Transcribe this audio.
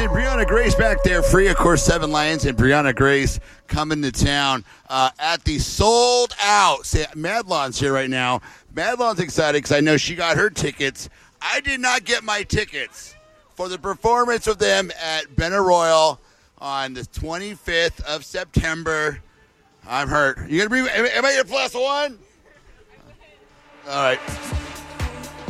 and Brianna Grace back there free. Of course, Seven Lions and Brianna Grace coming to town at the sold out. Madlon's here right now. Madlon's excited because I know she got her tickets. I did not get my tickets for the performance of them at Benaroyal on the 25th of September. I'm hurt. You gonna bring? Am I your plus one? All right.